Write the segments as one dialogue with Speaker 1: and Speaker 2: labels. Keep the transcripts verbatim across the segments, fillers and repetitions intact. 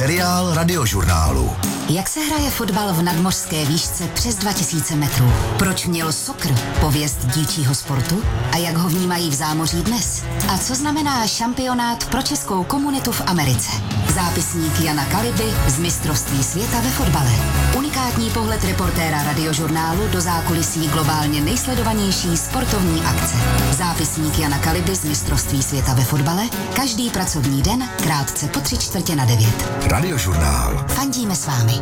Speaker 1: Seriál Radiožurnálu.
Speaker 2: Jak se hraje fotbal v nadmořské výšce přes dva tisíce metrů? Proč měl soccer pověst dívčího sportu? A jak ho vnímají v zámoří dnes? A co znamená šampionát pro českou komunitu v Americe? Zápisník Jana Kaliby z mistrovství světa ve fotbale. Unikátní pohled reportéra Radiožurnálu do zákulisí globálně nejsledovanější sportovní akce. Zápisník Jana Kaliby z mistrovství světa ve fotbale. Každý pracovní den krátce po tři čtvrtě na devět.
Speaker 1: Radiožurnál.
Speaker 2: Fandíme s vámi.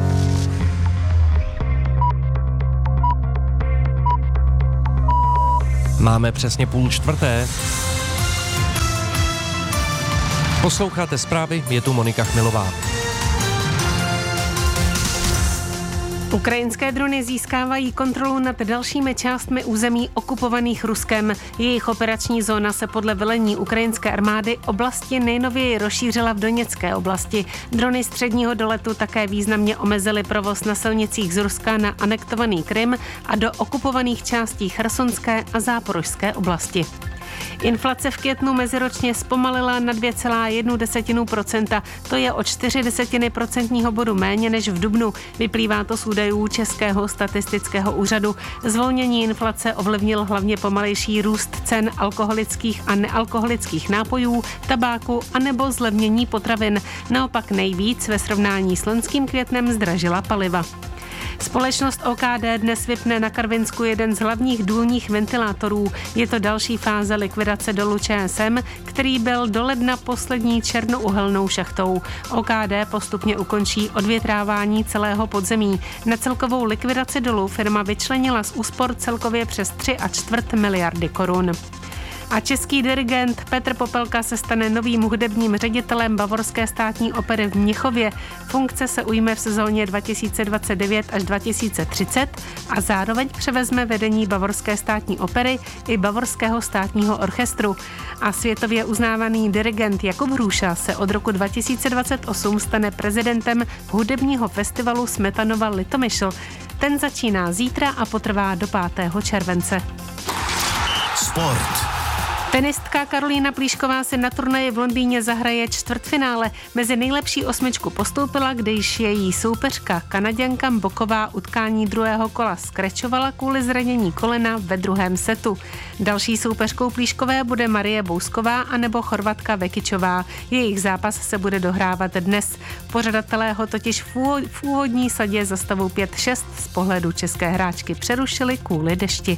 Speaker 3: Máme přesně půl čtvrté. Posloucháte zprávy, je tu Monika Chmilová.
Speaker 4: Ukrajinské drony získávají kontrolu nad dalšími částmi území okupovaných Ruskem. Jejich operační zóna se podle velení ukrajinské armády oblasti nejnověji rozšířila v Doněcké oblasti. Drony středního doletu také významně omezily provoz na silnicích z Ruska na anektovaný Krym a do okupovaných částí Chersonské a Záporožské oblasti. Inflace v květnu meziročně zpomalila na dvě celá jedna desetina procenta. To je o čtyři desetiny procentního bodu méně než v dubnu. Vyplývá to z údajů Českého statistického úřadu. Zvolnění inflace ovlivnil hlavně pomalejší růst cen alkoholických a nealkoholických nápojů, tabáku anebo zlevnění potravin. Naopak nejvíc ve srovnání s loňským květnem zdražila paliva. Společnost O K D dnes vypne na Karvinsku jeden z hlavních důlních ventilátorů. Je to další fáze likvidace dolu Č S M, který byl do ledna poslední černouhelnou šachtou. O K D postupně ukončí odvětrávání celého podzemí. Na celkovou likvidaci dolu firma vyčlenila z úspor celkově přes tři a čtvrt miliardy korun. A český dirigent Petr Popelka se stane novým hudebním ředitelem Bavorské státní opery v Mnichově. Funkce se ujme v sezóně dva tisíce dvacet devět až dva tisíce třicet a zároveň převezme vedení Bavorské státní opery i Bavorského státního orchestru. A světově uznávaný dirigent Jakub Hruša se od roku dva tisíce dvacet osm stane prezidentem hudebního festivalu Smetanova Litomyšl. Ten začíná zítra a potrvá do pátého července.
Speaker 1: Sport.
Speaker 4: Tenistka Karolína Plíšková si na turnaji v Londýně zahraje čtvrtfinále. Mezi nejlepší osmičku postoupila, když její soupeřka Kanaďanka Boková utkání druhého kola skrečovala kvůli zranění kolena ve druhém setu. Další soupeřkou Plíškové bude Marie Bousková anebo Chorvatka Vekičová. Jejich zápas se bude dohrávat dnes. Pořadatelé ho totiž v úvodní sadě za stavu pět šest z pohledu české hráčky přerušili kvůli dešti.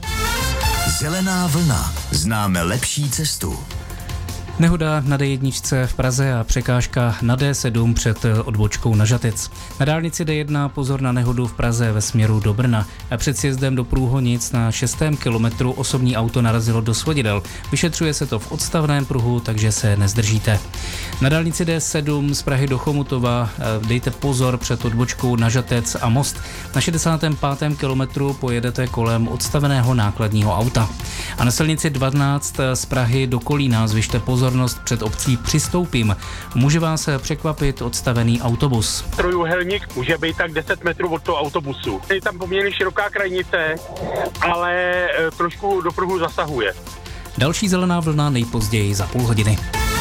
Speaker 1: Zelená vlna. Známe lepší cestu.
Speaker 5: Nehoda na D jedna v Praze a překážka na D sedm před odbočkou na Žatec. Na dálnici D jedna pozor na nehodu v Praze ve směru do Brna. Před sjezdem do Průhonic na šestém kilometru osobní auto narazilo do svodidel. Vyšetřuje se to v odstavném pruhu, takže se nezdržíte. Na dálnici D sedm z Prahy do Chomutova dejte pozor před odbočkou na Žatec a Most. Na šedesátém pátém kilometru pojedete kolem odstaveného nákladního auta. A na silnici dvanáct z Prahy do Kolína zvyšte pozor před obcí Přistoupím. Může vás překvapit odstavený autobus.
Speaker 6: Trojúhelník může být tak deset metrů od toho autobusu. Je tam poměrně široká krajnice, ale trošku do pruhu zasahuje.
Speaker 5: Další zelená vlna nejpozději za půl hodiny.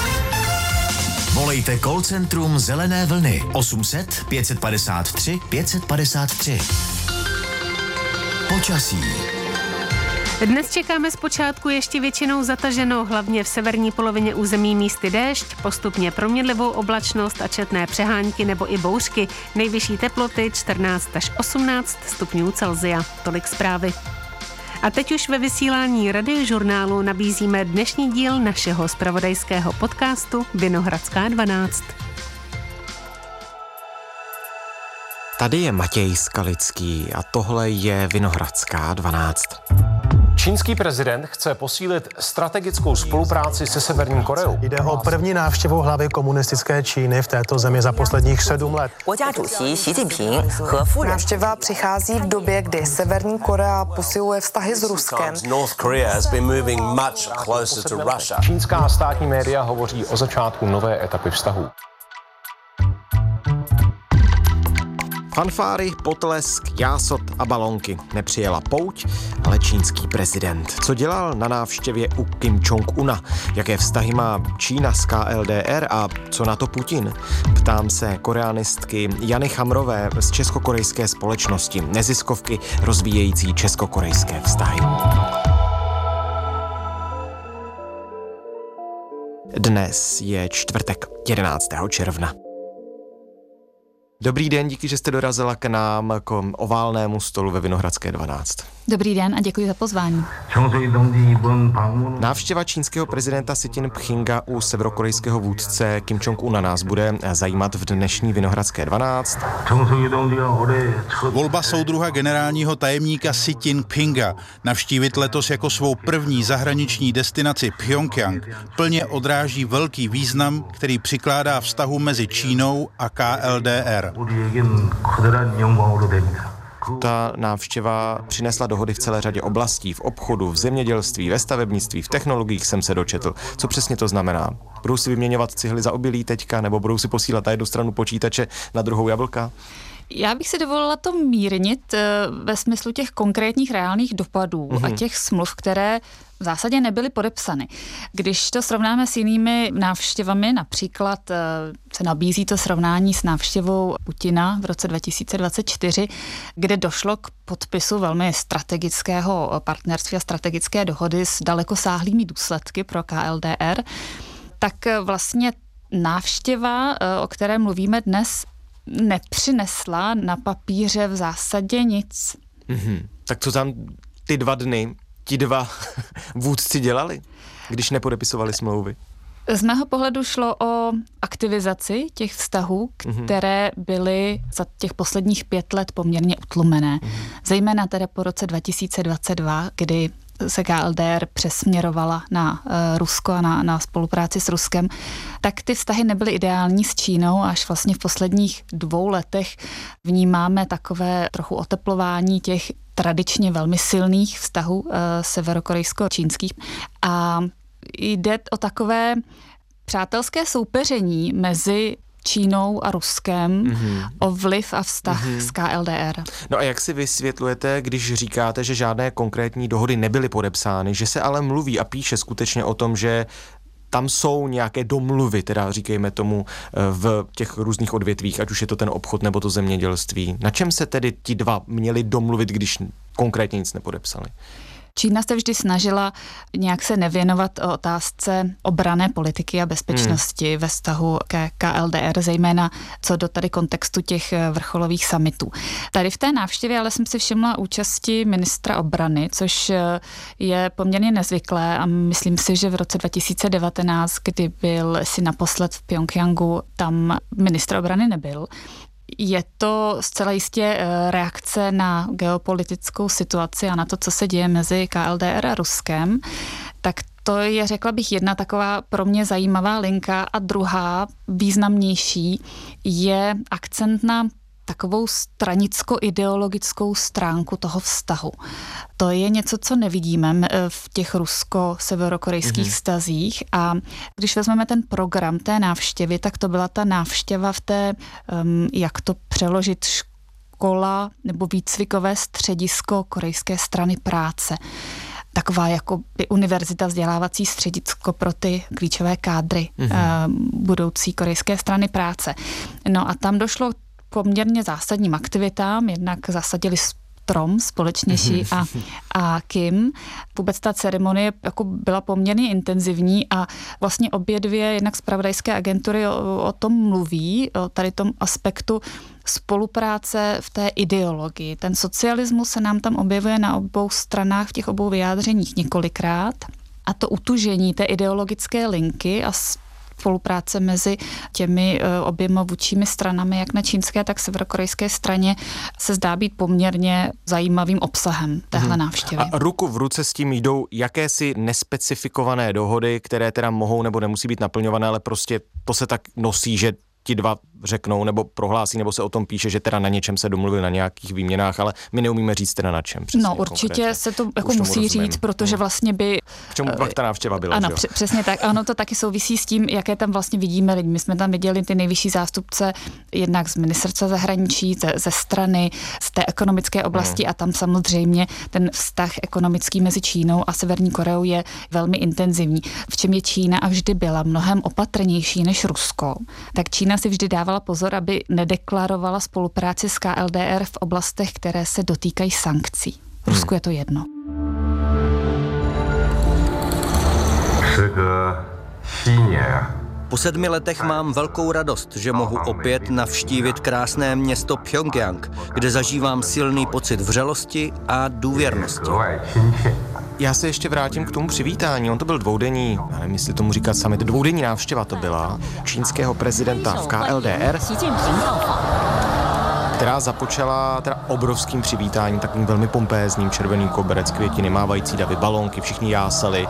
Speaker 1: Volejte call centrum Zelené vlny osm set pět padesát tři pět padesát tři. Počasí.
Speaker 4: Dnes čekáme zpočátku ještě většinou zataženo, hlavně v severní polovině území místy déšť, postupně proměnlivou oblačnost a četné přehánky nebo i bouřky. Nejvyšší teploty čtrnáct až osmnáct stupňů Celsia. Tolik zprávy. A teď už ve vysílání Radiožurnálu nabízíme dnešní díl našeho zpravodajského podcastu Vinohradská dvanáct.
Speaker 7: Tady je Matěj Skalický a tohle je Vinohradská dvanáct.
Speaker 8: Čínský prezident chce posílit strategickou spolupráci se Severní Koreou.
Speaker 9: Jde o první návštěvu hlavy komunistické Číny v této zemi za posledních sedm let.
Speaker 10: Návštěva přichází v době, kdy Severní Korea posiluje vztahy s Ruskem.
Speaker 8: Čínská státní média hovoří o začátku nové etapy vztahů.
Speaker 7: Fanfáry, potlesk, jásot, a balonky. Nepřijela pouť, ale čínský prezident. Co dělal na návštěvě u Kim Jong-una? Jaké vztahy má Čína s K L D R a co na to Putin? Ptám se koreanistky Jany Chamrové z českokorejské společnosti, neziskovky rozvíjející českokorejské vztahy. Dnes je čtvrtek, jedenáctého června. Dobrý den, díky, že jste dorazila k nám k oválnému stolu ve Vinohradské dvanáct.
Speaker 11: Dobrý den a děkuji za pozvání.
Speaker 7: Návštěva čínského prezidenta Xi Jinpinga u severokorejského vůdce Kim Jong-una nás bude zajímat v dnešní Vinohradské dvanáct.
Speaker 12: Volba soudruha generálního tajemníka Xi Jinpinga navštívit letos jako svou první zahraniční destinaci Pchjongjang plně odráží velký význam, který přikládá vztahu mezi Čínou a K L D R.
Speaker 7: Ta návštěva přinesla dohody v celé řadě oblastí, v obchodu, v zemědělství, ve stavebnictví, v technologiích jsem se dočetl. Co přesně to znamená? Budou si vyměňovat cihly za obilí teďka, nebo budou si posílat na jednu stranu počítače, na druhou jablka?
Speaker 11: Já bych si dovolila to mírnit ve smyslu těch konkrétních reálných dopadů mm-hmm. a těch smluv, které v zásadě nebyly podepsany. Když to srovnáme s jinými návštěvami, například se nabízí to srovnání s návštěvou Putina v roce dva tisíce dvacet čtyři, kde došlo k podpisu velmi strategického partnerství a strategické dohody s dalekosáhlými důsledky pro K L D R, tak vlastně návštěva, o které mluvíme dnes, nepřinesla na papíře v zásadě nic.
Speaker 7: Mm-hmm. Tak co tam ty dva dny ti dva vůdci dělali, když nepodepisovali smlouvy?
Speaker 11: Z mého pohledu šlo o aktivizaci těch vztahů, které byly za těch posledních pět let poměrně utlumené. Zejména teda po roce dva tisíce dvacet dva, kdy se K L D R přesměrovala na uh, Rusko a na, na spolupráci s Ruskem, tak ty vztahy nebyly ideální s Čínou, až vlastně v posledních dvou letech vnímáme takové trochu oteplování těch tradičně velmi silných vztahů uh, severokorejsko-čínských. A jde o takové přátelské soupeření mezi Čínou a Ruskem mm-hmm. o vliv a vztah mm-hmm. s K L D R.
Speaker 7: No a jak si vysvětlujete, když říkáte, že žádné konkrétní dohody nebyly podepsány, že se ale mluví a píše skutečně o tom, že tam jsou nějaké domluvy, teda říkejme tomu, v těch různých odvětvích, ať už je to ten obchod nebo to zemědělství. Na čem se tedy ti dva měli domluvit, když konkrétně nic nepodepsali?
Speaker 11: Čína se vždy snažila nějak se nevěnovat o otázce obranné politiky a bezpečnosti hmm. ve vztahu ke K L D R, zejména co do tady kontextu těch vrcholových summitů. Tady v té návštěvě ale jsem si všimla účasti ministra obrany, což je poměrně nezvyklé a myslím si, že v roce dva tisíce devatenáct, kdy byl si naposled v Pchjongjangu, tam ministr obrany nebyl. Je to zcela jistě reakce na geopolitickou situaci a na to, co se děje mezi K L D R a Ruskem. Tak to je, řekla bych, jedna taková pro mě zajímavá linka a druhá, významnější, je akcent na takovou stranicko-ideologickou stránku toho vztahu. To je něco, co nevidíme v těch rusko-severokorejských mm-hmm. vztazích a když vezmeme ten program té návštěvy, tak to byla ta návštěva v té, um, jak to přeložit, škola nebo výcvikové středisko korejské strany práce. Taková jako univerzita, vzdělávací středisko pro ty klíčové kádry mm-hmm. uh, budoucí korejské strany práce. No a tam došlo poměrně zásadním aktivitám, jednak zasadili strom společně Xi a, a Kim. Vůbec ta ceremonie jako byla poměrně intenzivní a vlastně obě dvě, jednak zpravodajské agentury o, o tom mluví, o tady tom aspektu spolupráce v té ideologii. Ten socialismus se nám tam objevuje na obou stranách v těch obou vyjádřeních několikrát a to utužení té ideologické linky a spolupráce mezi těmi oběma vůdčími stranami, jak na čínské, tak severokorejské straně, se zdá být poměrně zajímavým obsahem téhle hmm. návštěvy.
Speaker 7: A ruku v ruce s tím jdou jakési nespecifikované dohody, které teda mohou nebo nemusí být naplňované, ale prostě to se tak nosí, že ti dva řeknou nebo prohlásí, nebo se o tom píše, že teda na něčem se domluvil na nějakých výměnách, ale my neumíme říct teda na čem.
Speaker 11: No určitě konkrétně. Se to jako musí rozumím. říct, protože vlastně by...
Speaker 7: K čemu pak ta návštěva byla,
Speaker 11: ano,
Speaker 7: že jo?
Speaker 11: Přesně tak. Ano, to taky souvisí s tím, jaké tam vlastně vidíme lidi. My jsme tam viděli ty nejvyšší zástupce jednak z ministerstva zahraničí, ze, ze strany, z té ekonomické oblasti hmm. a tam samozřejmě ten vztah ekonomický mezi Čínou a Severní Koreou je velmi intenzivní. V čem je Čína a vždy byla mnohem opatrnější než Rusko, tak Čína si vždy dávala pozor, aby nedeklarovala spolupráci s K L D R v oblastech, které se dotýkají sankcí. V Rusku hmm. je to jedno.
Speaker 13: Po sedmi letech mám velkou radost, že mohu opět navštívit krásné město Pchjongjang, kde zažívám silný pocit vřelosti a důvěrnosti.
Speaker 7: Já se ještě vrátím k tomu přivítání. On to byl dvoudenní, já nevím, jestli tomu říkat summit, dvoudenní návštěva to byla čínského prezidenta v K L D R, která započala teda obrovským přivítáním, takovým velmi pompézním, červený koberec, květiny, mávající davy, balónky, všichni jásali.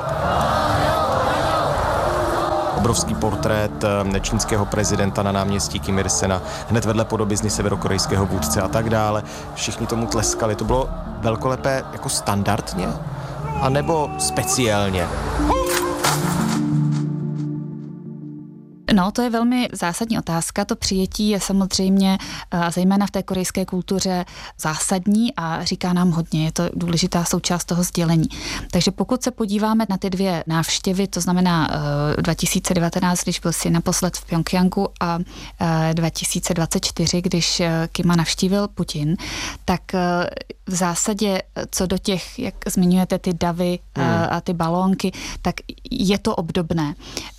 Speaker 7: Obrovský portrét čínského prezidenta na náměstí Kim Il-sena, hned vedle podobizny severokorejského vůdce a tak dále. Všichni tomu tleskali. To bylo velkolepé jako standardně? A nebo speciálně?
Speaker 11: No, to je velmi zásadní otázka. To přijetí je samozřejmě, zejména v té korejské kultuře, zásadní a říká nám hodně. Je to důležitá součást toho sdělení. Takže pokud se podíváme na ty dvě návštěvy, to znamená dva tisíce devatenáct, když byl si naposled v Pchjongjangu a dva tisíce dvacet čtyři, když Kima navštívil Putin, tak v zásadě co do těch, jak zmiňujete, ty davy hmm. a ty balónky, tak je to obdobné.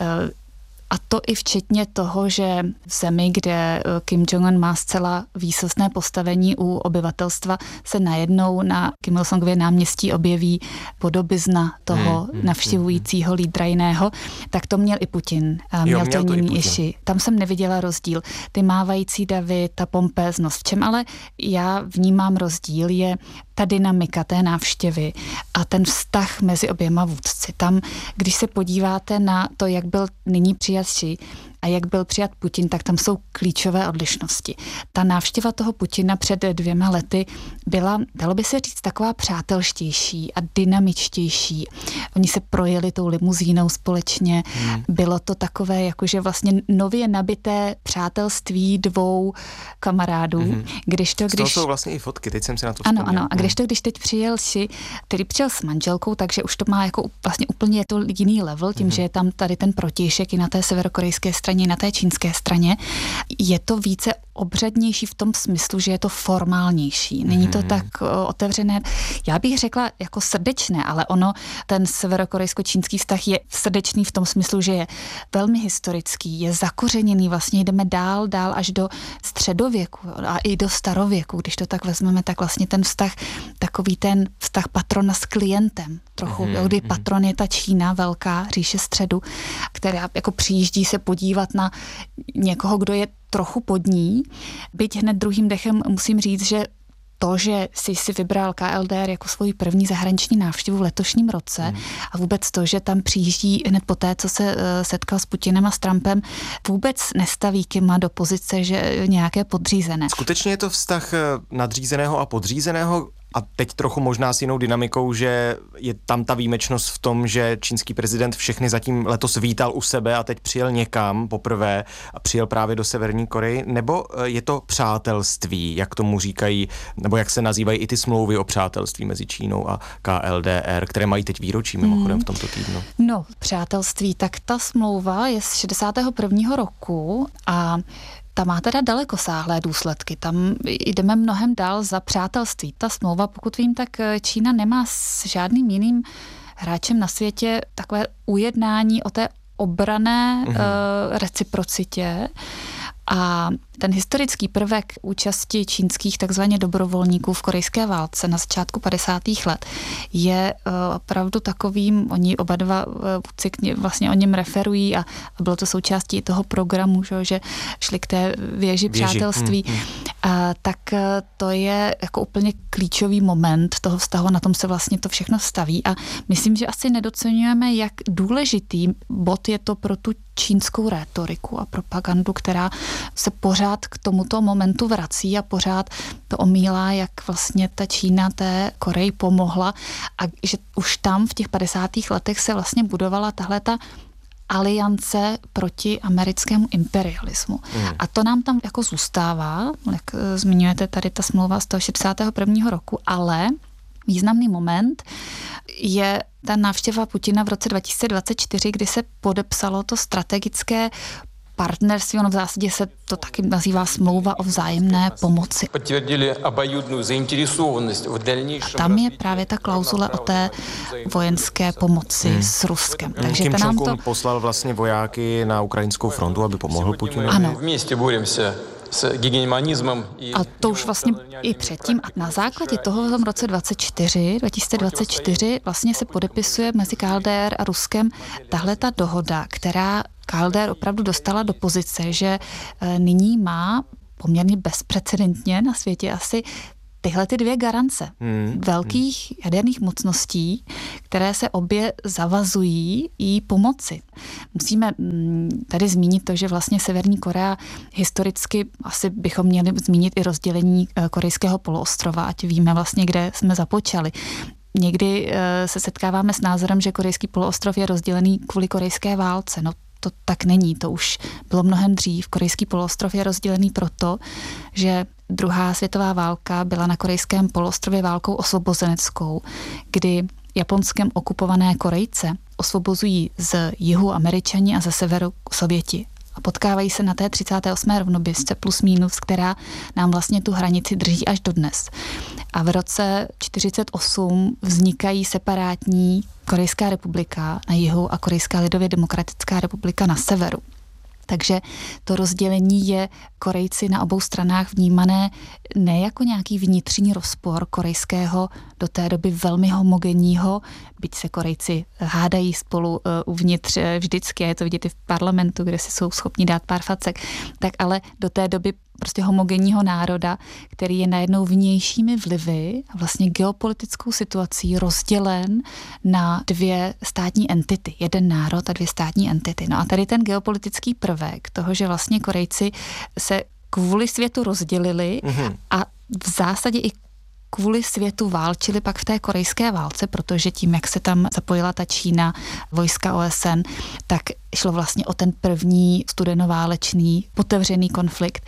Speaker 11: A to i včetně toho, že v zemi, kde Kim Jong-un má zcela výsostné postavení u obyvatelstva, se najednou na Kim Il-sungově náměstí objeví podobizna toho hmm, navštěvujícího lídra jiného, tak to měl i Putin. Měl, jo, měl to i Putin. Tam jsem neviděla rozdíl. Ty mávající davy, ta pompéznost. V čem ale já vnímám rozdíl je ta dynamika té návštěvy a ten vztah mezi oběma vůdci. Tam, když se podíváte na to, jak byl nyní přijat Xi a jak byl přijat Putin, tak tam jsou klíčové odlišnosti. Ta návštěva toho Putina před dvěma lety byla, dalo by se říct, taková přátelštější a dynamičtější. Oni se projeli tou limuzínou společně. Hmm. Bylo to takové jakože vlastně nově nabité přátelství dvou kamarádů. Hmm. Když to, když...
Speaker 7: Z toho jsou vlastně i fotky, teď jsem si na to vzpomněl.
Speaker 11: Ano, ano. A když to, když teď přijel Xi, který přijel s manželkou, takže už to má jako vlastně úplně je to jiný level, tím, hmm. že je tam tady ten protějšek i na té severokorejské straně, na té čínské straně, je to více obřadnější v tom smyslu, že je to formálnější. Není to tak otevřené, já bych řekla jako srdečné, ale ono, ten severokorejsko-čínský vztah je srdečný v tom smyslu, že je velmi historický, je zakořeněný, vlastně jdeme dál, dál až do středověku a i do starověku. Když to tak vezmeme, tak vlastně ten vztah, takový ten vztah patrona s klientem, trochu, mm-hmm. kdy patron je ta Čína, velká říše středu, která jako přijíždí se podívat na někoho, kdo je trochu pod ní. Byť hned druhým dechem musím říct, že to, že si si vybral K L D R jako svoji první zahraniční návštěvu v letošním roce hmm. a vůbec to, že tam přijíždí hned poté, co se setkal s Putinem a s Trumpem, vůbec nestaví Kima do pozice, že nějaké podřízené.
Speaker 7: Skutečně je to vztah nadřízeného a podřízeného? A teď trochu možná s jinou dynamikou, že je tam ta výjimečnost v tom, že čínský prezident všechny zatím letos vítal u sebe a teď přijel někam poprvé a přijel právě do Severní Koreji, nebo je to přátelství, jak tomu říkají, nebo jak se nazývají i ty smlouvy o přátelství mezi Čínou a K L D R, které mají teď výročí mimochodem v tomto týdnu?
Speaker 11: No, přátelství, tak ta smlouva je z šedesátého prvního roku a ta má teda dalekosáhlé důsledky. Tam jdeme mnohem dál za přátelství. Ta smlouva, pokud vím, tak Čína nemá s žádným jiným hráčem na světě takové ujednání o té obranné mm-hmm. uh, reciprocitě. A ten historický prvek účasti čínských takzvaně dobrovolníků v korejské válce na začátku padesátých let je opravdu takovým, oni oba dva vůdci vlastně o něm referují a, a bylo to součástí toho programu, že, že šli k té věži přátelství. Mm, mm. tak to je jako úplně klíčový moment toho vztahu, na tom se vlastně to všechno staví a myslím, že asi nedoceňujeme, jak důležitý bod je to pro tu čínskou rétoriku a propagandu, která se pořád k tomuto momentu vrací a pořád to omílá, jak vlastně ta Čína té Koreji pomohla a že už tam v těch padesátých letech se vlastně budovala tahle ta aliance proti americkému imperialismu. Hmm. A to nám tam jako zůstává, jak zmiňujete tady ta smlouva z toho šedesátého prvního roku, ale významný moment je ta návštěva Putina v roce dva tisíce dvacet čtyři, kdy se podepsalo to strategické partnerství, ono v zásadě se to taky nazývá smlouva o vzájemné pomoci. A tam je právě ta klauzule o té vojenské pomoci hmm. s Ruskem.
Speaker 7: Takže Kim Jong-un to poslal vlastně vojáky na ukrajinskou frontu, aby pomohl Putinovi.
Speaker 11: Ano. A to už vlastně i předtím. A na základě toho v roce dva tisíce dvacet čtyři vlastně se podepisuje mezi K L D R a Ruskem tahle ta dohoda, která K L D R opravdu dostala do pozice, že nyní má poměrně bezprecedentně na světě asi tyhle ty dvě garance hmm. velkých jaderných mocností, které se obě zavazují jí pomoci. Musíme tady zmínit to, že vlastně Severní Korea historicky asi bychom měli zmínit i rozdělení korejského poloostrova, ať víme vlastně, kde jsme započali. Někdy se setkáváme s názorem, že korejský poloostrov je rozdělený kvůli korejské válce. No to tak není, to už bylo mnohem dřív. Korejský poloostrov je rozdělený proto, že druhá světová válka byla na korejském poloostrově válkou osvobozeneckou, kdy Japonskem okupované Korejce osvobozují z jihu Američani a ze severu Sověti. A potkávají se na té třicáté osmé rovnoběžce plus minus, která nám vlastně tu hranici drží až dodnes. A v roce čtyřicet osm vznikají separátní Korejská republika na jihu a Korejská lidově demokratická republika na severu. Takže to rozdělení je Korejci na obou stranách vnímané ne jako nějaký vnitřní rozpor korejského do té doby velmi homogenního, byť se Korejci hádají spolu uh, uvnitř vždycky, a je to vidět i v parlamentu, kde si jsou schopni dát pár facek, tak ale do té doby prostě homogenního národa, který je najednou vnějšími vlivy a vlastně geopolitickou situací rozdělen na dvě státní entity. Jeden národ a dvě státní entity. No a tady ten geopolitický prvek toho, že vlastně Korejci se kvůli světu rozdělili mm-hmm. a v zásadě i kvůli světu válčili pak v té korejské válce, protože tím, jak se tam zapojila ta Čína, vojska O S N, tak šlo vlastně o ten první studenoválečný otevřený konflikt.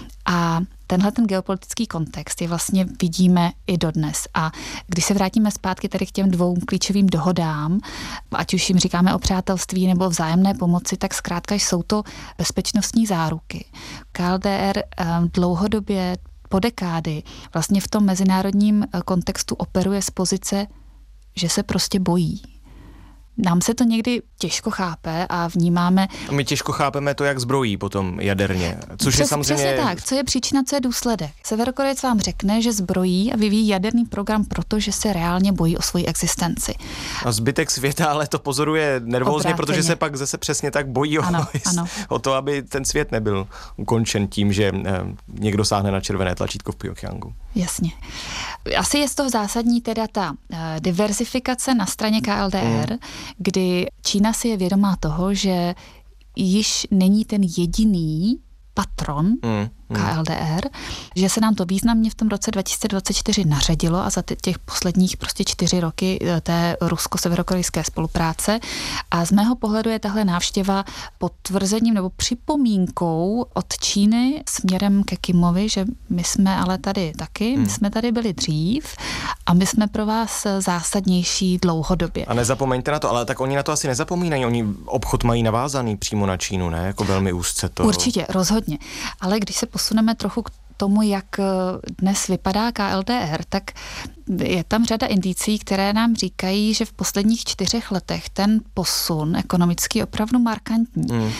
Speaker 11: A tenhle ten geopolitický kontext je vlastně vidíme i dodnes. A když se vrátíme zpátky tady k těm dvou klíčovým dohodám, ať už jim říkáme o přátelství nebo o vzájemné pomoci, tak zkrátka jsou to bezpečnostní záruky. K L D R dlouhodobě po dekády vlastně v tom mezinárodním kontextu operuje z pozice, že se prostě bojí. Nám se to někdy těžko chápe a vnímáme...
Speaker 7: My těžko chápeme to, jak zbrojí potom jaderně, což
Speaker 11: Přes,
Speaker 7: je samozřejmě...
Speaker 11: Přesně tak, co je příčina, co je důsledek. Severokorejec vám řekne, že zbrojí a vyvíjí jaderný program, protože se reálně bojí o svoji existenci.
Speaker 7: A zbytek světa ale to pozoruje nervózně,
Speaker 11: Obráceně.
Speaker 7: Protože se pak zase přesně tak bojí
Speaker 11: ano,
Speaker 7: o,
Speaker 11: ano.
Speaker 7: o to, aby ten svět nebyl ukončen tím, že někdo sáhne na červené tlačítko v Pyongyangu.
Speaker 11: Jasně. Asi je z toho zásadní teda ta uh, diversifikace na straně K L D R, mm. kdy Čína si je vědomá toho, že již není ten jediný patron mm. K L D R, že se nám to významně v tom roce dva tisíce dvacet čtyři naředilo a za těch posledních prostě čtyři roky té rusko-severokorejské spolupráce. A z mého pohledu je tahle návštěva potvrzením nebo připomínkou od Číny směrem ke Kimovi, že my jsme ale tady taky, my jsme tady byli dřív a my jsme pro vás zásadnější dlouhodobě.
Speaker 7: A nezapomeňte na to, ale tak oni na to asi nezapomínají, oni obchod mají navázaný přímo na Čínu, ne? Jako velmi úzce to.
Speaker 11: Určitě, rozhodně. Ale když se posuneme trochu k tomu, jak dnes vypadá K L D R, tak je tam řada indicí, které nám říkají, že v posledních čtyřech letech ten posun ekonomický je opravdu markantní. Mm.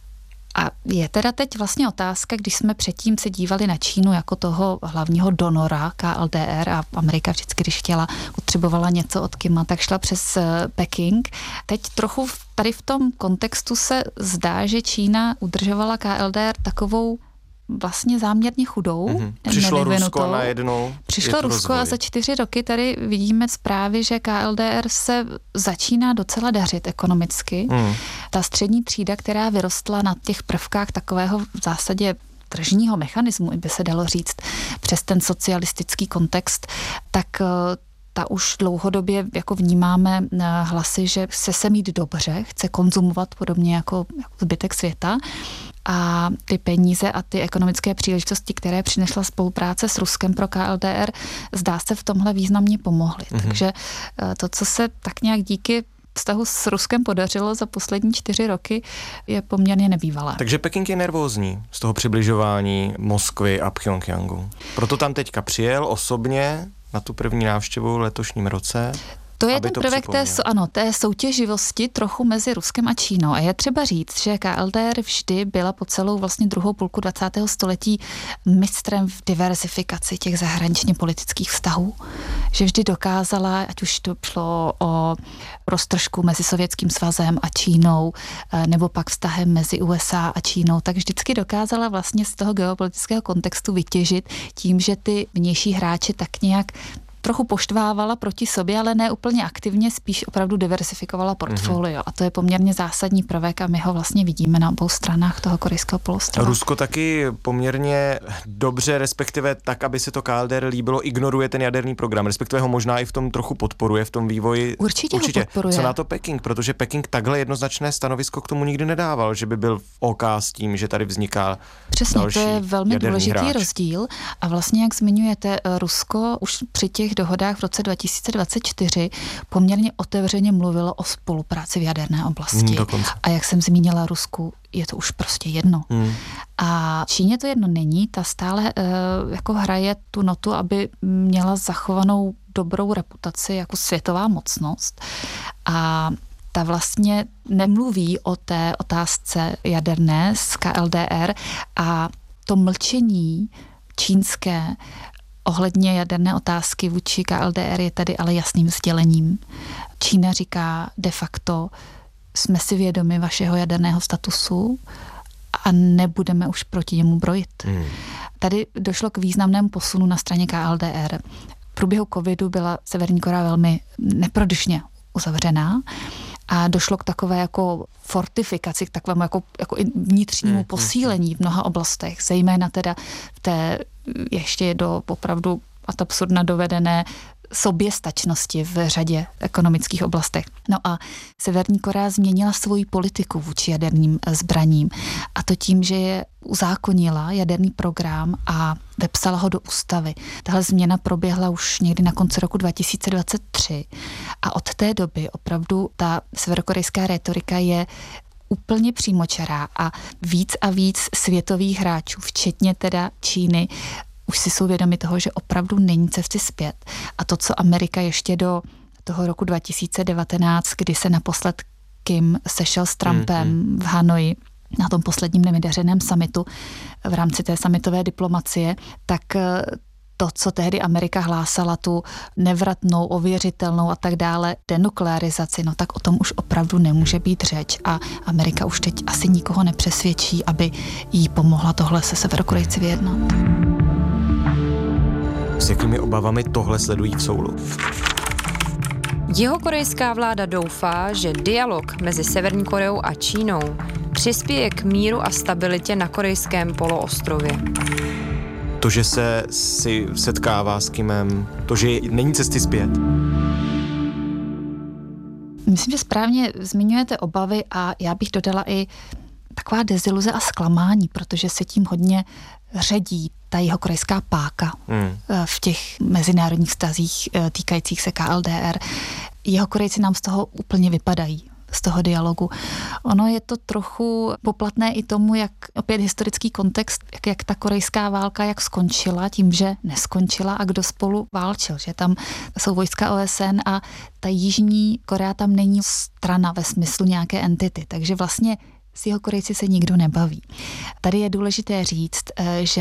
Speaker 11: A je teda teď vlastně otázka, když jsme předtím se dívali na Čínu jako toho hlavního donora K L D R a Amerika vždycky, když chtěla, potřebovala něco od Kima, tak šla přes Peking. Teď trochu tady v tom kontextu se zdá, že Čína udržovala K L D R takovou vlastně záměrně chudou.
Speaker 7: Mm-hmm. Přišlo Rusko najednou.
Speaker 11: Přišlo Rusko rozvoj. A za čtyři roky tady vidíme zprávy, že K L D R se začíná docela dařit ekonomicky. Mm. Ta střední třída, která vyrostla na těch prvkách takového v zásadě tržního mechanismu, by se dalo říct, přes ten socialistický kontext, tak ta už dlouhodobě jako vnímáme hlasy, že chce se mít dobře, chce konzumovat podobně jako, jako zbytek světa. A ty peníze a ty ekonomické příležitosti, které přinesla spolupráce s Ruskem pro K L D R, zdá se v tomhle významně pomohly. Mm-hmm. Takže to, co se tak nějak díky vztahu s Ruskem podařilo za poslední čtyři roky, je poměrně nebývalé.
Speaker 7: Takže Peking je nervózní z toho přibližování Moskvy a Pchjongjangu. Proto tam teďka přijel osobně na tu první návštěvu v letošním roce.
Speaker 11: To je ten to prvek té, ano, té soutěživosti trochu mezi Ruskem a Čínou. A je třeba říct, že K L D R vždy byla po celou vlastně druhou půlku dvacátého století mistrem v diverzifikaci těch zahraničně politických vztahů. Že vždy dokázala, ať už to šlo o roztržku mezi Sovětským svazem a Čínou, nebo pak vztahem mezi U S A a Čínou, tak vždycky dokázala vlastně z toho geopolitického kontextu vytěžit tím, že ty vnější hráči tak nějak trochu poštvávala proti sobě, ale ne úplně aktivně, spíš opravdu diversifikovala portfolio. Mm-hmm. A to je poměrně zásadní prvek a my ho vlastně vidíme na obou stranách toho korejského poloostrova.
Speaker 7: Rusko taky poměrně dobře, respektive tak, aby se to K L D R líbilo, ignoruje ten jaderný program, respektive ho možná i v tom trochu podporuje, v tom vývoji.
Speaker 11: Určitě, Určitě. ho podporuje.
Speaker 7: Co na to Peking? Protože Peking takhle jednoznačné stanovisko k tomu nikdy nedával, že by byl v OK s tím, že tady vzniká
Speaker 11: Přesně,
Speaker 7: další
Speaker 11: to je velmi důležitý
Speaker 7: hráč.
Speaker 11: rozdíl. A vlastně, jak zmiňujete, Rusko už při těch dohodách v roce dva tisíce dvacet čtyři poměrně otevřeně mluvilo o spolupráci v jaderné oblasti.
Speaker 7: Hmm,
Speaker 11: a jak jsem zmínila, Rusku je to už prostě jedno. Hmm. A Číně to jedno není, ta stále uh, jako hraje tu notu, aby měla zachovanou dobrou reputaci jako světová mocnost. A ta vlastně nemluví o té otázce jaderné z K L D R a to mlčení čínské ohledně jaderné otázky vůči K L D R je tady ale jasným sdělením. Čína říká de facto, jsme si vědomi vašeho jaderného statusu a nebudeme už proti němu brojit. Hmm. Tady došlo k významnému posunu na straně K L D R. V průběhu covidu byla Severní Korea velmi neprodyšně uzavřená a došlo k takové jako fortifikaci, k takovému jako, jako vnitřnímu hmm. posílení v mnoha oblastech, zejména teda v té ještě do opravdu ad absurdna dovedené soběstačnosti v řadě ekonomických oblastech. No a Severní Korea změnila svoji politiku vůči jaderným zbraním a to tím, že je uzákonila jaderný program a vepsala ho do ústavy. Tahle změna proběhla už někdy na konci roku dva tisíce dvacet tři a od té doby opravdu ta severokorejská rétorika je úplně přímočará a víc a víc světových hráčů, včetně teda Číny, už si jsou vědomi toho, že opravdu není cesty zpět. A to, co Amerika ještě do toho roku dva tisíce devatenáct, kdy se naposled Kim sešel s Trumpem mm-hmm. v Hanoji na tom posledním nevydařeném summitu v rámci té summitové diplomacie, tak to, co tehdy Amerika hlásala, tu nevratnou, ověřitelnou a tak dále denuklearizaci, no tak o tom už opravdu nemůže být řeč a Amerika už teď asi nikoho nepřesvědčí, aby jí pomohla tohle se Severokorejci vyjednat.
Speaker 7: S jakými obavami tohle sledují v Soulu?
Speaker 14: Jihokorejská vláda doufá, že dialog mezi Severní Koreou a Čínou přispěje k míru a stabilitě na korejském poloostrově.
Speaker 7: To, že se si setkává s Kimem, to, že není cesty zpět?
Speaker 11: Myslím, že správně zmiňujete obavy a já bych dodala i taková deziluze a zklamání, protože se tím hodně ředí ta jihokorejská páka hmm. v těch mezinárodních vztazích týkajících se K L D R. Jihokorejci nám z toho úplně vypadají, z toho dialogu. Ono je to trochu poplatné i tomu, jak opět historický kontext, jak, jak ta korejská válka, jak skončila, tím, že neskončila a kdo spolu válčil, že tam jsou vojska O S N a ta Jižní Korea tam není strana ve smyslu nějaké entity, takže vlastně s Jihokorejci se nikdo nebaví. Tady je důležité říct, že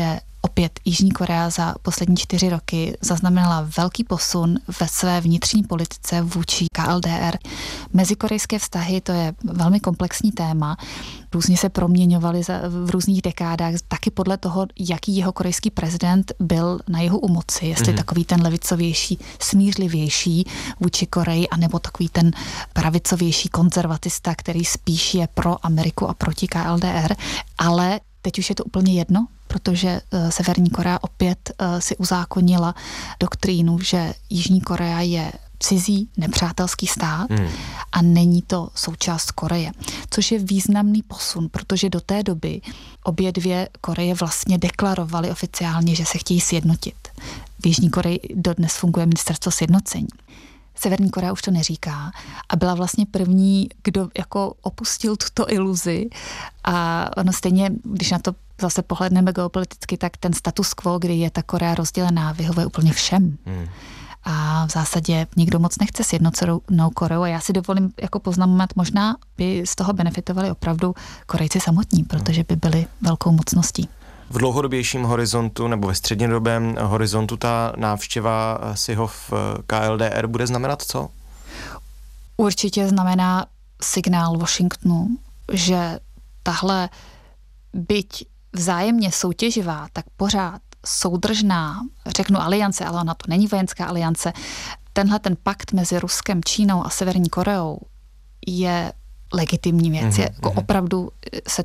Speaker 11: Opět Jižní Korea za poslední čtyři roky zaznamenala velký posun ve své vnitřní politice vůči K L D R. Mezikorejské vztahy, to je velmi komplexní téma, různě se proměňovaly v různých dekádách, taky podle toho, jaký jeho korejský prezident byl na jihu u moci, jestli mm. takový ten levicovější, smířlivější vůči Koreji, anebo takový ten pravicovější konzervatista, který spíš je pro Ameriku a proti K L D R, ale teď už je to úplně jedno, protože uh, Severní Korea opět uh, si uzákonila doktrínu, že Jižní Korea je cizí, nepřátelský stát hmm. a není to součást Koreje. Což je významný posun, protože do té doby obě dvě Koreje vlastně deklarovaly oficiálně, že se chtějí sjednotit. V Jižní Koreji dodnes funguje ministerstvo sjednocení. Severní Korea už to neříká a byla vlastně první, kdo jako opustil tuto iluzi a ono stejně, když na to zase pohledneme geopoliticky, tak ten status quo, kdy je ta Korea rozdělená, vyhovuje úplně všem. Hmm. A v zásadě nikdo moc nechce sjednocenou Koreu a já si dovolím jako poznamenat, možná by z toho benefitovali opravdu Korejci samotní, protože by byli velkou mocností.
Speaker 7: V dlouhodobějším horizontu nebo ve střednědobém horizontu ta návštěva Siho v K L D R bude znamenat co?
Speaker 11: Určitě znamená signál Washingtonu, že tahle byť vzájemně soutěživá, tak pořád soudržná, řeknu aliance, ale ona to není vojenská aliance, tenhle ten pakt mezi Ruskem, Čínou a Severní Koreou je legitimní věc. Mm-hmm. Jako opravdu se